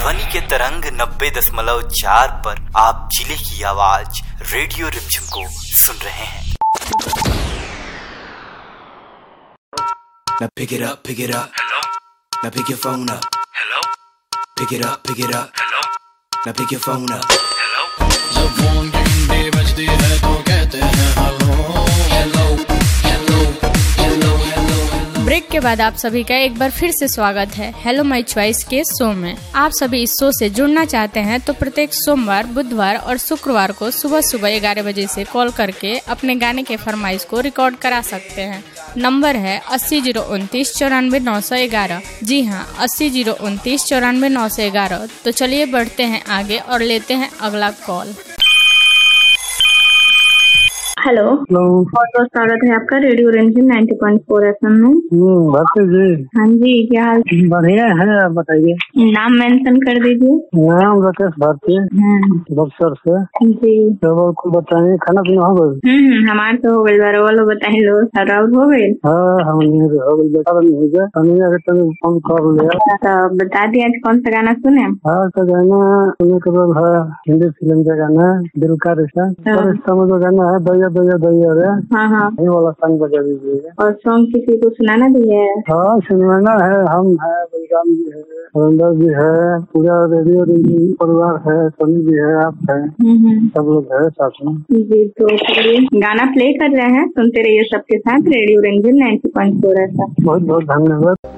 ध्वनि के तरंग 90.4 पर आप जिले की आवाज रेडियो रिमझिम को सुन रहे हैं। Now pick it up, hello, now pick your phone up, hello, pick it up, hello, now pick your phone up. Hello. जब फोन की घंटी बजती है तो कहते हैं hello hello hello hello hello. Break के बाद आप सभी का एक बार फिर से स्वागत है हेलो माय चॉइस के शो में। आप सभी इस शो से जुड़ना चाहते हैं तो प्रत्येक सोमवार, बुधवार और शुक्रवार को सुबह 11 बजे से कॉल करके अपने गाने के फरमाइश को रिकॉर्ड करा सकते हैं। नंबर है 80 029 94 911। जी हाँ, 80 029 94 911। तो चलिए बढ़ते हैं आगे और लेते हैं अगला कॉल। हेलो, बहुत बहुत स्वागत है आपका रेडियो रिमझिम 90.4 FM में। भक्ति जी। हाँ जी, क्या हाल? बढ़िया है, आप बताइए। नाम मेंशन कर दीजिए। नाम राकेश भारती, बक्सर से। जी, तो को बताइए, खाना पीना हो गया? हमारे तो हो गई बार, वो लोग बताए लो। राउत हो गई? हाँ, हम हो गई, बेटा नहीं हो गया। हमने अगर फोन कर लिया तो बता दिया कौन सा गाना सुने। हाँ, तो गाना सुनने के बाद है हिंदी फिल्म का गाना दिल का रिश्ता, और इस समय जो गाना है दैया दैया दैया रे, हाँ, ये वाला सॉन्ग बजा दीजिए। और सॉन्ग किसी को सुनाना भी है? हाँ, सुनवाना है। हम है, बलराम जी है, रविंदर जी है, पूरा रेडियो परिवार है, सनी जी है, आप है, सब लोग है साथ में। जी, तो चलिए गाना प्ले कर रहे हैं, सुनते रहिए सबके साथ रेडियो रिमझिम 90.4 FM। बहुत बहुत धन्यवाद।